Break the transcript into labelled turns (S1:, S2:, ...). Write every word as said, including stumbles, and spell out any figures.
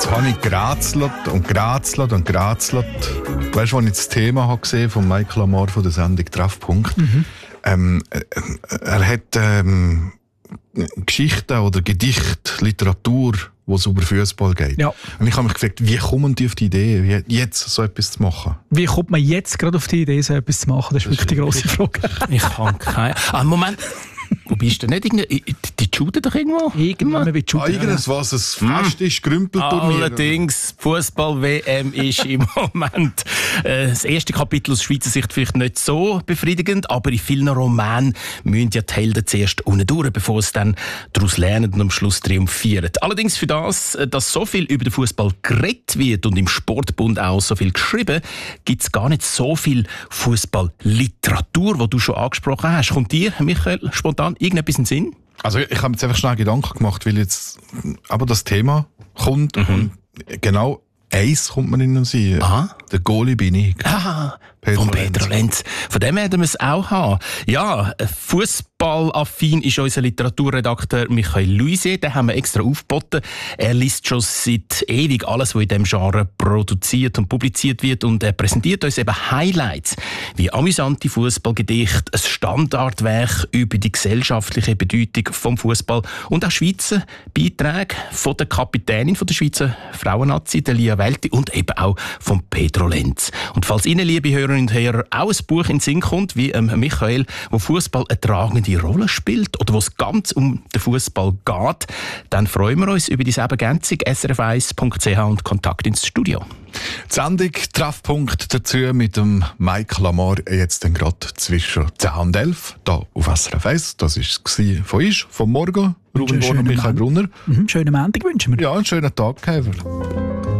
S1: Jetzt habe ich gerätselt und gerätselt und gerätselt. Weißt du, als ich das Thema habe gesehen von Michael Amar von der Sendung Treffpunkt? Mhm. Ähm, äh, er hat ähm, Geschichten oder Gedichte, Literatur, wo es über Fußball geht.
S2: Ja.
S1: Und ich habe mich gefragt, wie kommen die auf die Idee, jetzt so etwas zu machen?
S2: Wie kommt man jetzt gerade auf die Idee, so etwas zu machen? Das ist das wirklich die grosse Frage.
S3: Ich kann keine... Ah, Moment... Wo bist du nicht? Irgendwie, die shooten doch irgendwo?
S2: Irgendwann wird shooten.
S1: Ah, irgendwas, was ein Fest ist, Grümpelturnier.
S3: Allerdings, Fußball-W M ist im Moment äh, das erste Kapitel aus Schweizer Sicht vielleicht nicht so befriedigend, aber in vielen Romanen müssen ja die Helden zuerst unten durch, bevor sie dann daraus lernen und am Schluss triumphieren. Allerdings für das, dass so viel über den Fußball geredet wird und im Sportbund auch so viel geschrieben, gibt es gar nicht so viel Fußball-Literatur, die du schon angesprochen hast. Kommt dir, Michael, spontan irgendetwas in den Sinn?
S1: Also ich habe jetzt einfach schnell Gedanken gemacht, weil jetzt aber das Thema kommt
S3: Mhm.
S1: und genau eins kommt mir in den Sinn.
S3: Aha.
S1: Der Goalie bin ich.
S3: Ah,
S1: Pedro
S3: von Pedro Lenz. Von dem werden wir es auch haben. Ja, fußballaffin ist unser Literaturredakteur Michael Luisier. Den haben wir extra aufgeboten. Er liest schon seit ewig alles, was in diesem Genre produziert und publiziert wird. Und er präsentiert uns eben Highlights, wie amüsante Fußballgedichte, ein Standardwerk über die gesellschaftliche Bedeutung vom Fußball und auch Schweizer Beiträge von der Kapitänin von der Schweizer Frauennazi, der Lia Welti, und eben auch von Pedro Lenz. Und falls Ihnen, liebe Hörerinnen und Hörer, auch ein Buch in den Sinn kommt, wie ähm, Michael, wo Fußball eine tragende Rolle spielt oder wo es ganz um den Fußball geht, dann freuen wir uns über diese Ergänzung s r f eins punkt c h und Kontakt ins Studio.
S1: Die Sendung Treffpunkt dazu mit dem Michael Amar jetzt dann gerade zwischen zehn und elf, da auf S R F eins. Das war es von uns, vom Morgen. Ruben Born und Michael Brunner.
S2: Mhm. Schönen Montag wünschen wir.
S1: Ja, einen schönen Tag, Käfer.